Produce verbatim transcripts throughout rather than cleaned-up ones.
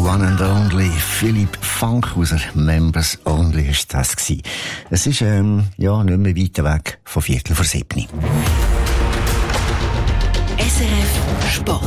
one and only Philipp Fankhauser. Members Only war das gewesen. Es ist, ähm, ja, nicht mehr weit weg von Viertel vor sieben. S R F Sport.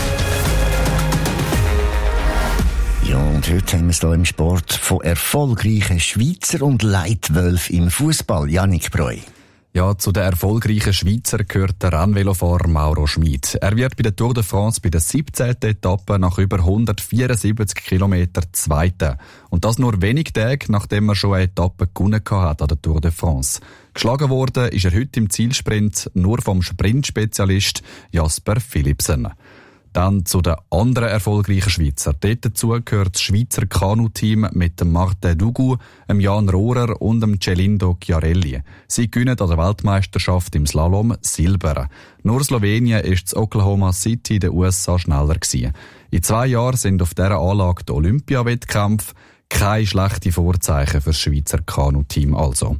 Ja, und heute haben wir es hier im Sport von erfolgreichen Schweizer und Leitwölfen im Fußball. Yannick Breu. Ja, zu den erfolgreichen Schweizer gehört der Rennvelofahrer Mauro Schmid. Er wird bei der Tour de France bei der siebzehnten Etappe nach über hundertvierundsiebzig Kilometern Zweiter. Und das nur wenig Tage, nachdem er schon eine Etappe gewonnen hat an der Tour de France. Geschlagen worden ist er heute im Zielsprint nur vom Sprintspezialist Jasper Philipsen. Dann zu den anderen erfolgreichen Schweizer. Dort dazu gehört das Schweizer Kanu-Team mit dem Martin Dugu, dem Jan Rohrer und dem Celindo Chiarelli. Sie gewinnen an der Weltmeisterschaft im Slalom Silber. Nur Slowenien ist das Oklahoma City der U S A schneller gewesen. In zwei Jahren sind auf dieser Anlage die Olympiawettkämpfe. Keine schlechten Vorzeichen für das Schweizer Kanu-Team also.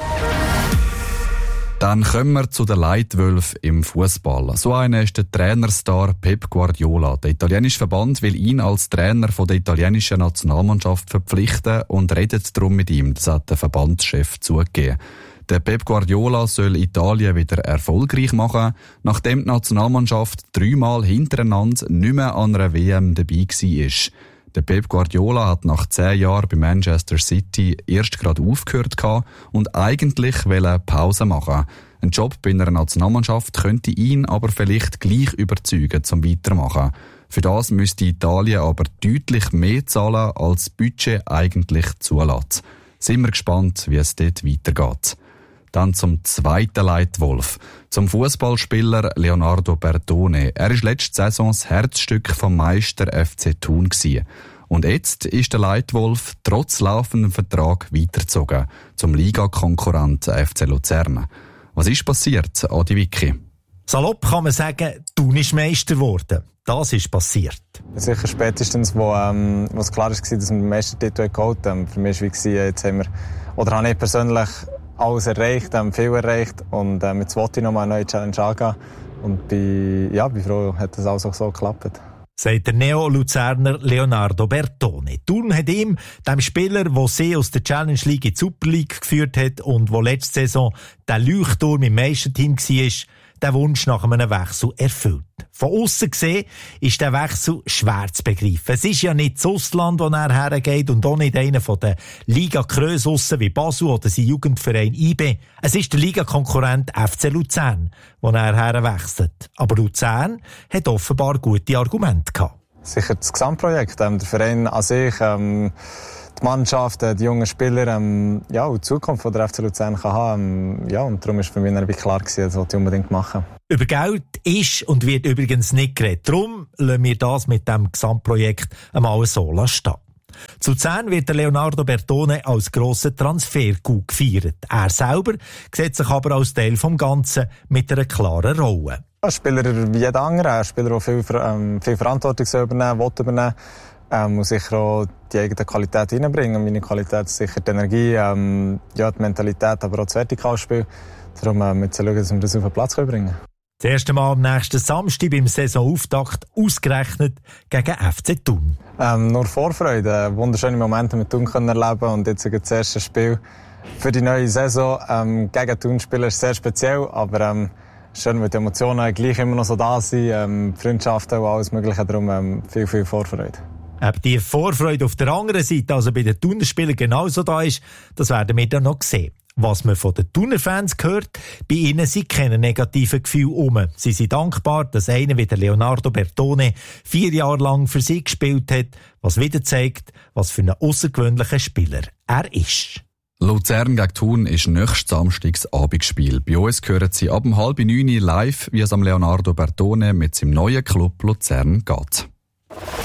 Dann kommen wir zu den Leitwölfen im Fußball. So einer ist der Trainerstar Pep Guardiola. Der italienische Verband will ihn als Trainer von der italienischen Nationalmannschaft verpflichten und redet darum mit ihm. Das hat der Verbandschef zugegeben. Der Pep Guardiola soll Italien wieder erfolgreich machen, nachdem die Nationalmannschaft dreimal hintereinander nicht mehr an einer W M dabei war. Der Pep Guardiola hat nach zehn Jahren bei Manchester City erst gerade aufgehört und eigentlich wollte Pause machen. Ein Job bei einer Nationalmannschaft könnte ihn aber vielleicht gleich überzeugen zum Weitermachen. Für das müsste Italien aber deutlich mehr zahlen, als das Budget eigentlich zulässt. Sind wir gespannt, wie es dort weitergeht. Dann zum zweiten Leitwolf, zum Fußballspieler Leonardo Bertone. Er war letzte Saison das Herzstück vom Meister F C Thun gewesen. Und jetzt ist der Leitwolf trotz laufendem Vertrag weitergezogen zum Ligakonkurrent F C Luzern. Was ist passiert, Adi Vicky? Salopp kann man sagen, Thun ist Meister geworden. Das ist passiert. Sicher spätestens, wo, ähm, wo es klar war, dass wir den Meistertitel geholt haben. Für mich war es, jetzt haben wir, oder habe ich persönlich alles erreicht, ähm, viel erreicht und ähm, jetzt wollte ich nochmal eine neue Challenge angehen und bin, ja, bin froh, hat das alles auch so geklappt. Sagt der Neo-Luzerner Leonardo Bertone. Thun hat ihm, dem Spieler, der sie aus der Challenge League in die Super League geführt hat und der letzte Saison der Leuchtturm im Meisterteam war, den Wunsch nach einem Wechsel erfüllt. Von aussen gesehen ist der Wechsel schwer zu begreifen. Es ist ja nicht das Ausland, wo er hergeht und auch nicht einer von den Liga-Krösussen wie Basel oder sein Jugendverein I B. Es ist der Ligakonkurrent F C Luzern, wo er herwechselt. Aber Luzern hat offenbar gute Argumente gehabt. Sicher das Gesamtprojekt, ähm, der Verein an sich, ähm, die Mannschaft, die jungen Spieler, ähm, ja, und die Zukunft von der F C Luzern kann haben. Ähm, ja, und darum war für mich dann klar gewesen, das wollte ich unbedingt machen. Über Geld ist und wird übrigens nicht geredet. Darum lassen wir das mit dem Gesamtprojekt einmal so stehen. Zu Luzern wird der Leonardo Bertone als grosser Transfer-Coup gefeiert. Er selber sieht sich aber als Teil des Ganzen mit einer klaren Rolle. Ein Spieler wie jeder andere, ein Spieler, der viel, ähm, viel Verantwortung übernehmen will, übernehmen ähm, muss sicher auch die eigene Qualität reinbringen. Meine Qualität ist sicher die Energie, ähm, ja, die Mentalität, aber auch das Vertikalspiel. Darum ähm, müssen wir schauen, dass wir das auf den Platz bringen können. Das erste Mal am nächsten Samstag beim Saisonauftakt ausgerechnet gegen F C Thun. Ähm, nur Vorfreude, wunderschöne Momente mit Thun können erleben und jetzt das erste Spiel für die neue Saison ähm, gegen Thun spielen ist sehr speziell, aber ähm, schön, weil die Emotionen gleich immer noch so da sind, ähm, Freundschaften und alles Mögliche, darum ähm, viel, viel Vorfreude. Ob die Vorfreude auf der anderen Seite, also bei den Thuner Spielern genauso da ist, das werden wir dann noch sehen. Was man von den Thuner Fans hört, bei ihnen sind keine negativen Gefühle um. Sie sind dankbar, dass einer wie der Leonardo Bertone vier Jahre lang für sie gespielt hat, was wieder zeigt, was für ein außergewöhnlicher Spieler er ist. Luzern gegen Thun ist nächstes Samstags Abendspiel. Bei uns hören Sie ab um halb neun live, wie es am Leonardo Bertone mit seinem neuen Club Luzern geht.